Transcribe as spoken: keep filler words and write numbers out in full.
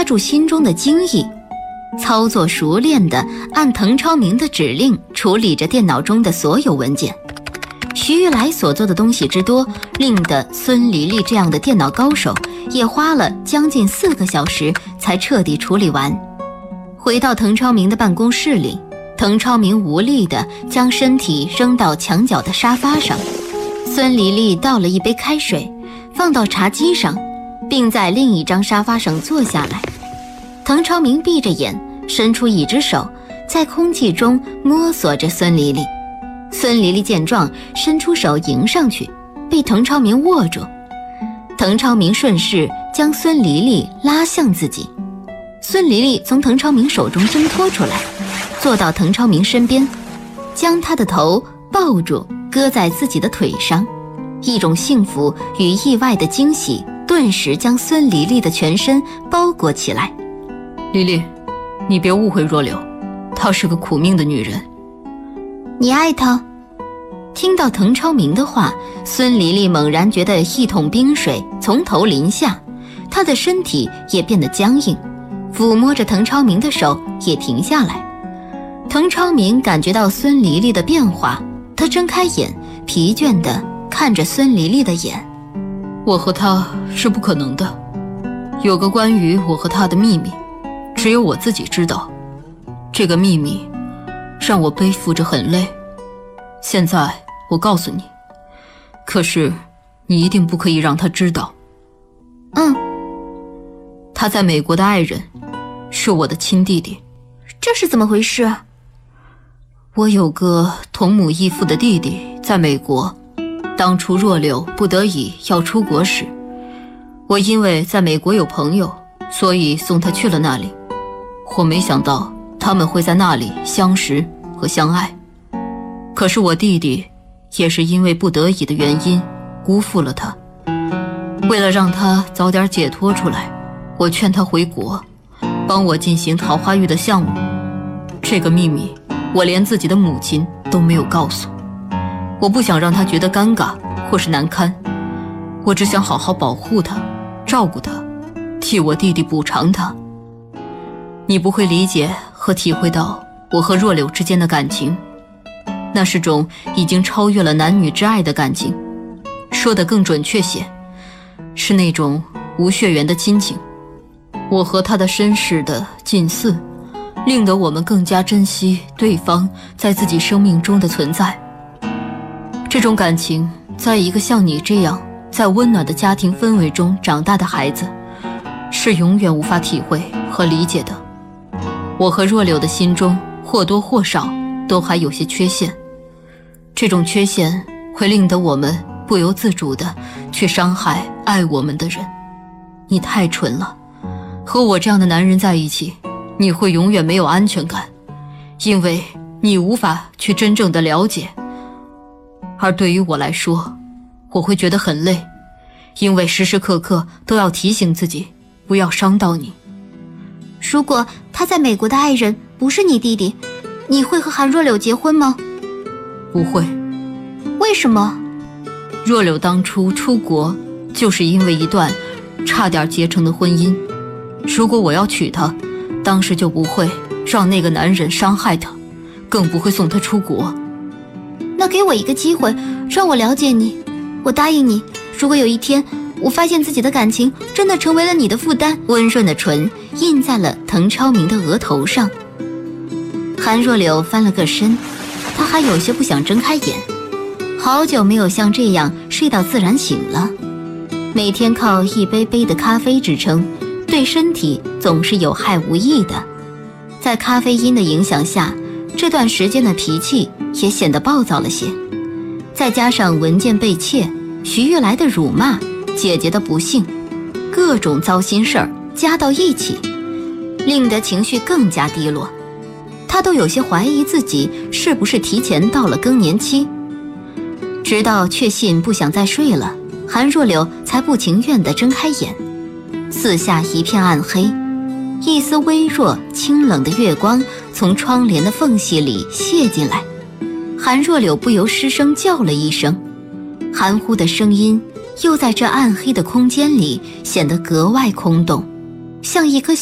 压住心中的惊异，操作熟练地按滕超明的指令处理着电脑中的所有文件。徐玉来所做的东西之多，令得孙黎黎这样的电脑高手也花了将近四个小时才彻底处理完。回到滕超明的办公室里，滕超明无力地将身体扔到墙角的沙发上。孙黎黎倒了一杯开水，放到茶几上，并在另一张沙发上坐下来。滕超明闭着眼，伸出一只手，在空气中摸索着孙黎黎。孙黎黎见状，伸出手迎上去，被滕超明握住。滕超明顺势将孙黎黎拉向自己。孙黎黎从滕超明手中挣脱出来，坐到滕超明身边，将他的头抱住，搁在自己的腿上。一种幸福与意外的惊喜顿时将孙黎黎的全身包裹起来。 黎黎，你别误会若柳，她是个苦命的女人。 你爱她？听到滕超明的话，孙黎黎猛然觉得一桶冰水从头淋下，她的身体也变得僵硬，抚摸着滕超明的手也停下来。滕超明感觉到孙黎黎的变化，他睁开眼，疲倦地看着孙黎黎的眼。 我和她是不可能的，有个关于我和她的秘密，只有我自己知道。这个秘密让我背负着很累，现在我告诉你，可是你一定不可以让她知道。 嗯。 他在美国的爱人是我的亲弟弟。 这是怎么回事啊？ 我有个同母异父的弟弟在美国，当初若柳不得已要出国时，我因为在美国有朋友，所以送他去了那里。我没想到他们会在那里相识和相爱，可是我弟弟也是因为不得已的原因辜负了他。为了让他早点解脱出来，我劝他回国，帮我进行桃花玉的项目。这个秘密我连自己的母亲都没有告诉，我不想让他觉得尴尬或是难堪，我只想好好保护他，照顾他，替我弟弟补偿他。你不会理解和体会到我和若柳之间的感情，那是种已经超越了男女之爱的感情，说得更准确些，是那种无血缘的亲情。我和他的身世的近似，令得我们更加珍惜对方在自己生命中的存在。这种感情，在一个像你这样在温暖的家庭氛围中长大的孩子，是永远无法体会和理解的。我和若柳的心中或多或少都还有些缺陷，这种缺陷会令得我们不由自主地去伤害爱我们的人。你太蠢了，和我这样的男人在一起，你会永远没有安全感，因为你无法去真正的了解。而对于我来说，我会觉得很累，因为时时刻刻都要提醒自己不要伤到你。 如果他在美国的爱人不是你弟弟，你会和韩若柳结婚吗？ 不会。 为什么？ 若柳当初出国就是因为一段差点结成的婚姻，如果我要娶她，当时就不会让那个男人伤害她，更不会送她出国。 那给我一个机会，让我了解你，我答应你，如果有一天我发现自己的感情真的成为了你的负担。温润的唇印在了滕超明的额头上。韩若柳翻了个身，她还有些不想睁开眼，好久没有像这样睡到自然醒了。每天靠一杯杯的咖啡支撑，对身体总是有害无益的。在咖啡因的影响下，这段时间的脾气也显得暴躁了些，再加上文件被窃，徐玉来的辱骂，姐姐的不幸，各种糟心事儿加到一起，令得情绪更加低落。她都有些怀疑自己是不是提前到了更年期。直到确信不想再睡了，韩若柳才不情愿地睁开眼。四下一片暗黑，一丝微弱清冷的月光从窗帘的缝隙里泻进来。韩若柳不由失声叫了一声，含糊的声音又在这暗黑的空间里显得格外空洞，像一颗